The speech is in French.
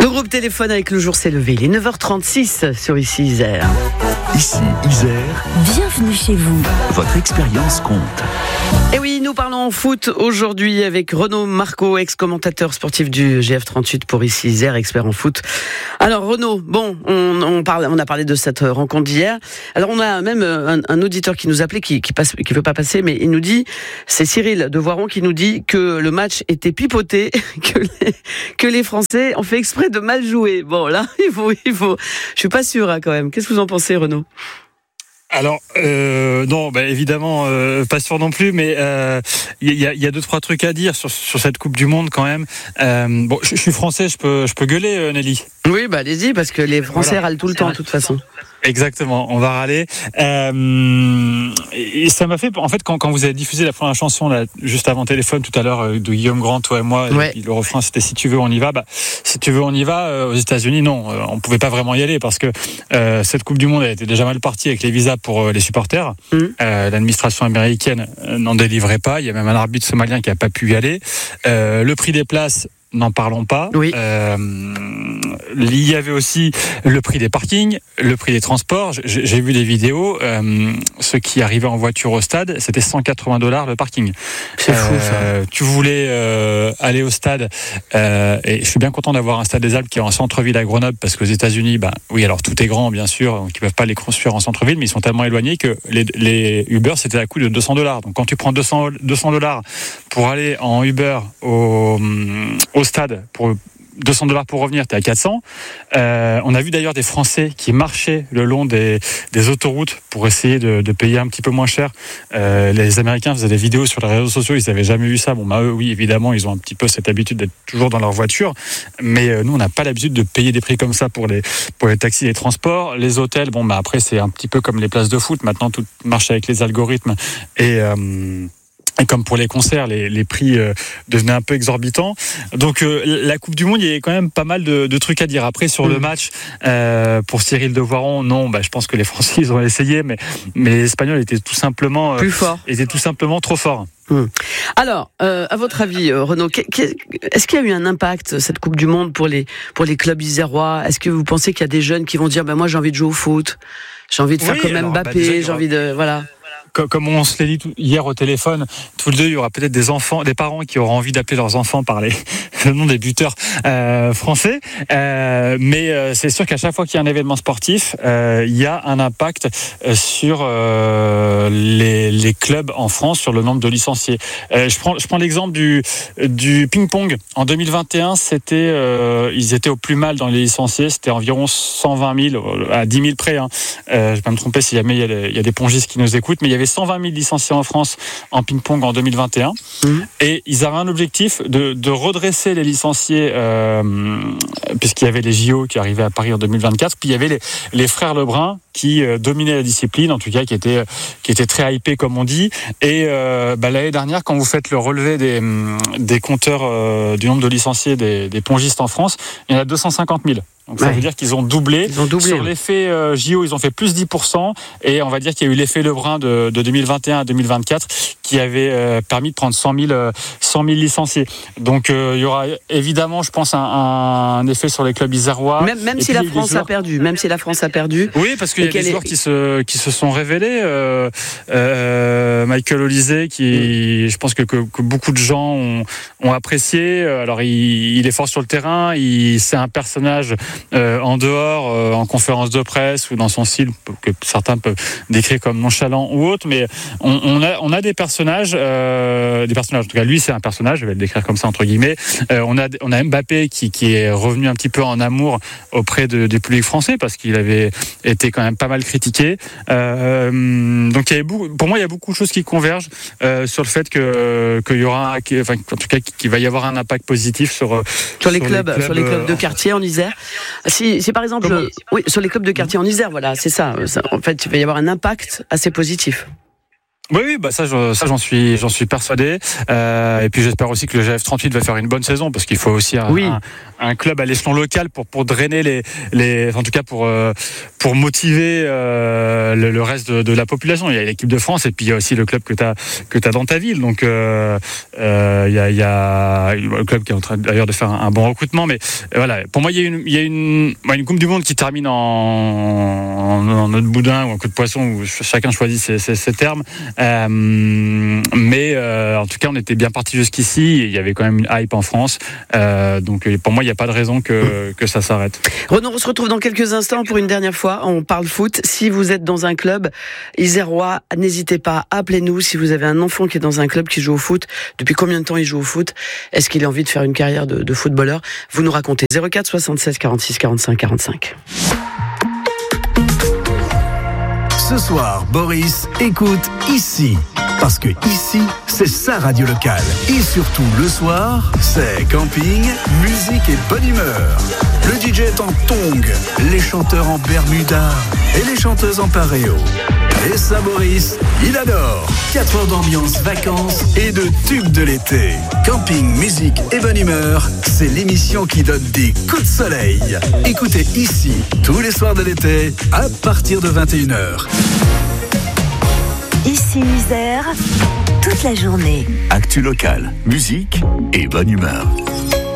Le groupe téléphone avec le jour s'est levé. Il est 9h36 sur Ici Isère. Ici Isère. Bienvenue chez vous. Votre expérience compte. Et oui, nous parlons foot aujourd'hui avec Renaud Marco, ex-commentateur sportif du GF38 pour Ici Isère, expert en foot. Alors Renaud, bon, on a parlé de cette rencontre d'hier. Alors on a même un auditeur qui nous appelait, qui veut pas passer, mais il nous dit, c'est Cyril de Voiron qui nous dit que le match était pipoté, que les Français ont fait exprès de mal jouer. Bon là, il faut. Je suis pas sûr quand même. Qu'est-ce que vous en pensez, Renaud ? Alors non, évidemment pas sûr non plus, mais il y a deux trois trucs à dire sur cette Coupe du Monde quand même. Bon, je suis français, je peux gueuler, Nelly. Oui, allez-y, parce que les Français râlent tout le temps de toute façon. Exactement, on va râler. Et ça m'a fait, en fait, quand vous avez diffusé la première chanson là, juste avant téléphone tout à l'heure de Guillaume Grand, toi et moi, ouais. Et puis le refrain c'était Si tu veux on y va. Si tu veux on y va. Aux États-Unis, non, on pouvait pas vraiment y aller parce que cette Coupe du Monde elle était déjà mal partie avec les visas pour les supporters. L'administration américaine n'en délivrait pas. Il y a même un arbitre somalien qui a pas pu y aller. Le prix des places. N'en parlons pas. Oui. Il y avait aussi le prix des parkings, le prix des transports. J'ai vu des vidéos. Ceux qui arrivaient en voiture au stade, c'était $180 le parking. C'est fou ça. Tu voulais aller au stade, et je suis bien content d'avoir un stade des Alpes qui est en centre-ville à Grenoble, parce qu'aux États-Unis, oui, alors tout est grand bien sûr, donc ils peuvent pas les construire en centre-ville, mais ils sont tellement éloignés que les Uber c'était à coût de $200. Donc quand tu prends $200 pour aller en Uber au stade pour $200 pour revenir, t'es à 400. On a vu d'ailleurs des Français qui marchaient le long des autoroutes pour essayer de payer un petit peu moins cher. Les Américains faisaient des vidéos sur les réseaux sociaux, ils n'avaient jamais vu ça. Eux, oui, évidemment, ils ont un petit peu cette habitude d'être toujours dans leur voiture. Mais nous, on n'a pas l'habitude de payer des prix comme ça pour les taxis et les transports. Les hôtels, après, c'est un petit peu comme les places de foot. Maintenant, tout marche avec les algorithmes. Et comme pour les concerts, les prix devenaient un peu exorbitants. Donc la Coupe du Monde, il y a quand même pas mal de trucs à dire. Après, sur le match, pour Cyril de Voiron, non, je pense que les Français, ils ont essayé, mais les Espagnols étaient tout simplement plus forts. Étaient tout simplement trop forts. Alors, à votre avis, Renaud, est-ce qu'il y a eu un impact, cette Coupe du Monde, pour les clubs isérois ? Est-ce que vous pensez qu'il y a des jeunes qui vont dire, moi j'ai envie de jouer au foot, j'ai envie de faire comme Mbappé, déjà, j'ai envie de... Voilà. Comme on se l'a dit hier au téléphone, tous les deux, il y aura peut-être des parents qui auront envie d'appeler leurs enfants par le nom des buteurs français. Mais c'est sûr qu'à chaque fois qu'il y a un événement sportif, il y a un impact sur les clubs en France, sur le nombre de licenciés. Je prends l'exemple du ping-pong. En 2021, ils étaient au plus mal dans les licenciés. C'était environ 120 000, à 10 000 près. Je vais pas me tromper si jamais il y a des pongistes qui nous écoutent, mais il y avait 120 000 licenciés en France en ping-pong en 2021. Et ils avaient un objectif de redresser les licenciés, puisqu'il y avait les JO qui arrivaient à Paris en 2024. Puis il y avait les frères Lebrun qui dominaient la discipline, en tout cas qui étaient très hypés comme on dit. Et l'année dernière, quand vous faites le relevé des compteurs du nombre de licenciés des pongistes en France, il y en a 250 000. Donc ça veut dire qu'ils ont doublé. Sur l'effet JO, ils ont fait plus 10%. Et on va dire qu'il y a eu l'effet Lebrun de 2021 à 2024 qui avait permis de prendre 100 000 licenciés. Donc il y aura évidemment, je pense, un effet sur les clubs isérois. Même si la France a perdu. Oui, parce qu'il y a des joueurs qui se sont révélés. Michael Olise, je pense que beaucoup de gens ont apprécié. Alors il est fort sur le terrain. C'est un personnage en dehors, en conférence de presse ou dans son style que certains peuvent décrire comme nonchalant ou autre, mais on a des personnages, en tout cas lui c'est un personnage, je vais le décrire comme ça entre guillemets. On a Mbappé qui est revenu un petit peu en amour auprès du public français parce qu'il avait été quand même pas mal critiqué. Donc pour moi il y a beaucoup de choses qui convergent sur le fait qu'il y aura, en tout cas qu'il va y avoir un impact positif sur les clubs de quartier en Isère. Si par exemple, sur les clubs de quartier en Isère, voilà, c'est ça. En fait, il va y avoir un impact assez positif. Oui, bah ça j'en suis persuadé. Et puis j'espère aussi que le GF38 va faire une bonne saison, parce qu'il faut aussi un club à l'échelon local pour drainer en tout cas pour motiver le reste de la population. Il y a l'équipe de France et puis il y a aussi le club que t'as dans ta ville. Donc il y a le club qui est en train d'ailleurs de faire un bon recrutement. Mais voilà, pour moi il y a une Coupe du Monde qui termine en notre boudin ou en queue de poisson, où chacun choisit ses termes. Mais en tout cas on était bien parti jusqu'ici et il y avait quand même une hype en France, donc pour moi il n'y a pas de raison que ça s'arrête. Renaud, on se retrouve dans quelques instants pour une dernière fois, on parle foot. Si vous êtes dans un club isérois, n'hésitez pas, appelez-nous. Si vous avez un enfant qui est dans un club qui joue au foot, depuis combien de temps il joue au foot, est-ce qu'il a envie de faire une carrière de footballeur, vous nous racontez. 04 76 46 45 45. Ce soir, Boris écoute ici. Parce que ici, c'est sa radio locale. Et surtout, le soir, c'est camping, musique et bonne humeur. Le DJ est en tongs, les chanteurs en bermuda et les chanteuses en paréo. Et ça, Boris, il adore. 4 heures d'ambiance, vacances et de tubes de l'été. Camping, musique et bonne humeur, c'est l'émission qui donne des coups de soleil. Écoutez ici, tous les soirs de l'été, à partir de 21h. Ici Isère, toute la journée. Actu locale, musique et bonne humeur.